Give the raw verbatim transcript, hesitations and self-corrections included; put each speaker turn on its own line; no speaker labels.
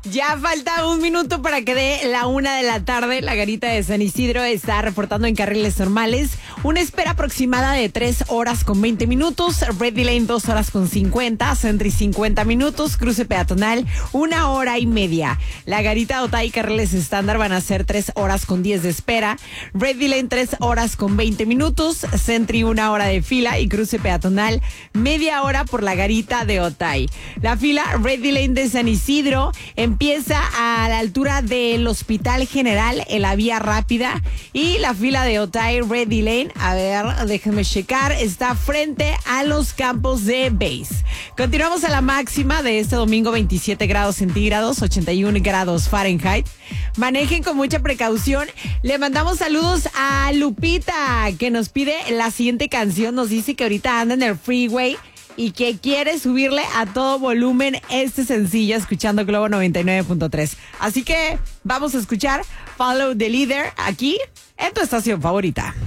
Ya falta un minuto para que dé la una de la tarde. La Garita de San Isidro está reportando en carriles normales una espera aproximada de tres horas con veinte minutos. Ready Lane dos horas con cincuenta. Sentry cincuenta minutos. Cruce peatonal una hora y media. La Garita de Otay y carriles estándar van a ser tres horas con diez de espera. Ready Lane tres horas con veinte minutos. Sentry una hora de fila y cruce peatonal media hora por la Garita de Otay. La fila Ready Lane de San Isidro empieza a la altura del Hospital General en la vía rápida, y la fila de Otay Ready Lane, a ver, déjenme checar, está frente a los campos de base. Continuamos a la máxima de este domingo, veintisiete grados centígrados, ochenta y uno grados Fahrenheit. Manejen con mucha precaución. Le mandamos saludos a Lupita, que nos pide la siguiente canción. Nos dice que ahorita anda en el freeway y que quiere subirle a todo volumen este sencillo escuchando Globo noventa y nueve punto tres. Así que vamos a escuchar Follow the Leader aquí en tu estación favorita.